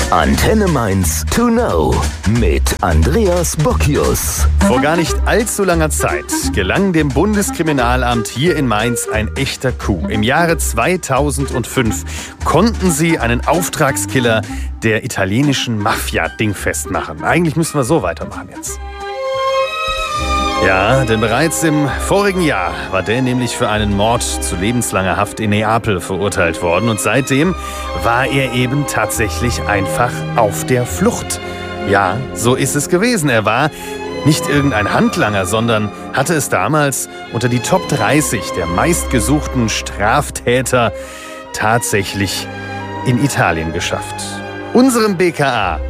Antenne Mainz to know mit Andreas Bockius. Vor gar nicht allzu langer Zeit gelang dem Bundeskriminalamt hier in Mainz ein echter Coup. Im Jahre 2005 konnten sie einen Auftragskiller der italienischen Mafia dingfest machen. Eigentlich müssen wir so weitermachen jetzt. Ja, denn bereits im vorigen Jahr war der nämlich für einen Mord zu lebenslanger Haft in Neapel verurteilt worden. Und seitdem war er eben tatsächlich einfach auf der Flucht. Ja, so ist es gewesen. Er war nicht irgendein Handlanger, sondern hatte es damals unter die Top 30 der meistgesuchten Straftäter tatsächlich in Italien geschafft. Unserem BKA